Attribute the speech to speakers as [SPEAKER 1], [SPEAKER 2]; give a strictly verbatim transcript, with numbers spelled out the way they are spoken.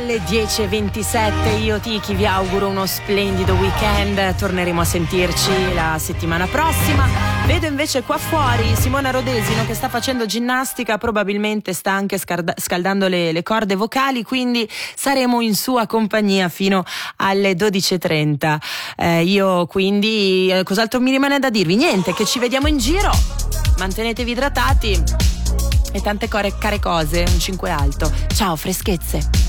[SPEAKER 1] alle dieci e ventisette. Io Tiki vi auguro uno splendido weekend. Torneremo a sentirci la settimana prossima. Vedo invece qua fuori Simona Rodesino che sta facendo ginnastica, probabilmente sta anche scarda- scaldando le, le corde vocali, quindi saremo in sua compagnia fino alle dodici e trenta. Eh, io quindi eh, cos'altro mi rimane da dirvi? Niente, che ci vediamo in giro, mantenetevi idratati e tante core, care cose, un cinque alto. Ciao freschezze.